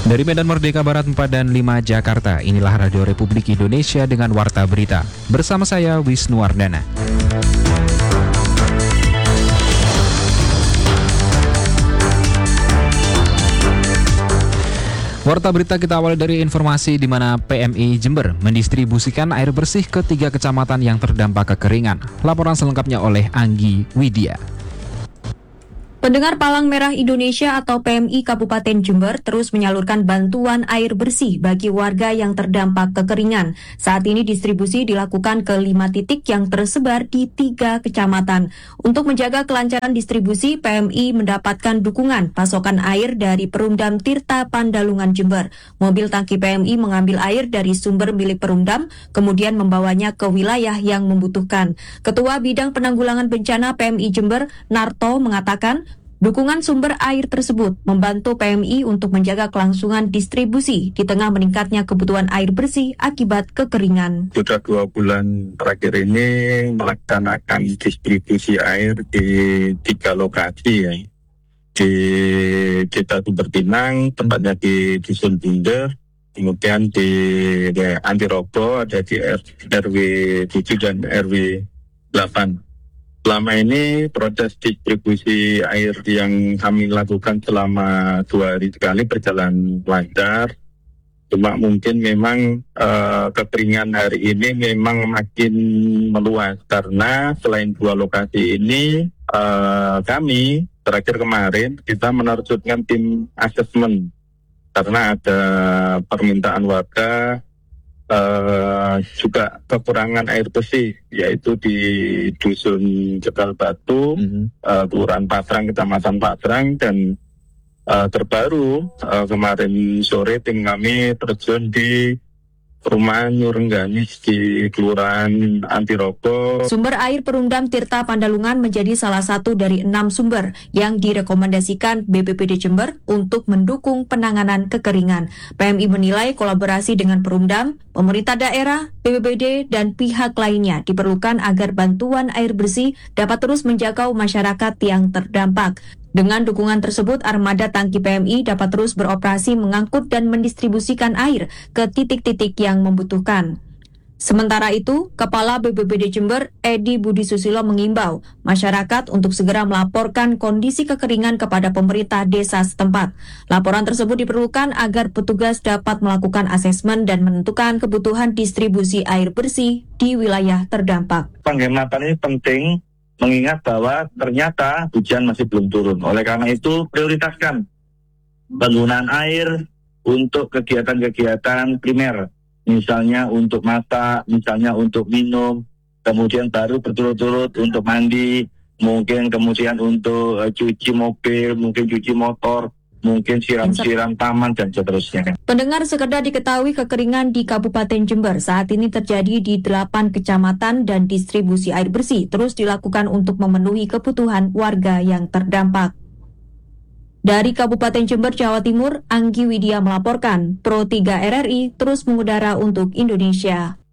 Dari Medan Merdeka Barat 4 dan 5 Jakarta, inilah Radio Republik Indonesia dengan Warta Berita. Bersama saya, Wisnu Wardana. Warta Berita kita awali dari informasi di mana PMI Jember mendistribusikan air bersih ke 3 kecamatan yang terdampak kekeringan. Laporan selengkapnya oleh Anggi Widya. Pendengar Palang Merah Indonesia atau PMI Kabupaten Jember terus menyalurkan bantuan air bersih bagi warga yang terdampak kekeringan. Saat ini distribusi dilakukan ke 5 titik yang tersebar di 3 kecamatan. Untuk menjaga kelancaran distribusi, PMI mendapatkan dukungan pasokan air dari Perumdam Tirta Pandalungan Jember. Mobil tangki PMI mengambil air dari sumber milik Perumdam, kemudian membawanya ke wilayah yang membutuhkan. Ketua Bidang Penanggulangan Bencana PMI Jember, Narto, mengatakan dukungan sumber air tersebut membantu PMI untuk menjaga kelangsungan distribusi di tengah meningkatnya kebutuhan air bersih akibat kekeringan. Sudah 2 bulan terakhir ini melaksanakan distribusi air di 3 lokasi ya. Di Desa Sumber Pinang, tempatnya di Dusun Binder, kemudian di Antirobo ada di RW 7 dan RW 8. Selama ini proses distribusi air yang kami lakukan selama 2 hari sekali berjalan lancar. Cuma mungkin memang kekeringan hari ini memang makin meluas karena selain 2 lokasi ini kami terakhir kemarin kita menerjunkan tim asesmen karena ada permintaan warga juga kekurangan air bersih, yaitu di Dusun Jegal Batu, Kelurahan Patrang, Kecamatan Patrang, dan terbaru kemarin sore tim kami terjun di Perumahan Nurengganis di Kelurahan Antirogo. Sumber air Perumdam Tirta Pandalungan menjadi salah satu dari 6 sumber yang direkomendasikan BPBD Jember untuk mendukung penanganan kekeringan. PMI menilai kolaborasi dengan Perumdam, pemerintah daerah, BPBD, dan pihak lainnya diperlukan agar bantuan air bersih dapat terus menjangkau masyarakat yang terdampak. Dengan dukungan tersebut, armada tangki PMI dapat terus beroperasi mengangkut dan mendistribusikan air ke titik-titik yang membutuhkan. Sementara itu, Kepala BPBD Jember, Edi Budi Susilo mengimbau masyarakat untuk segera melaporkan kondisi kekeringan kepada pemerintah desa setempat. Laporan tersebut diperlukan agar petugas dapat melakukan asesmen dan menentukan kebutuhan distribusi air bersih di wilayah terdampak. Penghematan ini penting, mengingat bahwa ternyata hujan masih belum turun. Oleh karena itu, prioritaskan penggunaan air untuk kegiatan-kegiatan primer. Misalnya untuk masak, misalnya untuk minum, kemudian baru berturut-turut untuk mandi, mungkin kemudian untuk cuci mobil, mungkin cuci motor, mungkin siram-siram taman, dan seterusnya. Pendengar, sekedar diketahui kekeringan di Kabupaten Jember saat ini terjadi di 8 kecamatan dan distribusi air bersih terus dilakukan untuk memenuhi kebutuhan warga yang terdampak. Dari Kabupaten Jember, Jawa Timur, Anggi Widya melaporkan, Pro 3 RRI terus mengudara untuk Indonesia.